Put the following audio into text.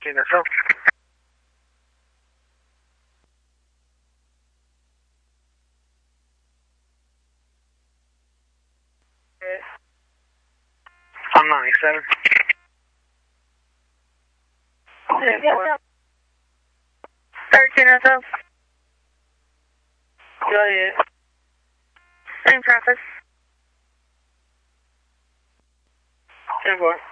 Generação. On 97. Yeah. 13 or so. Go ahead. Same traffic. 10-4.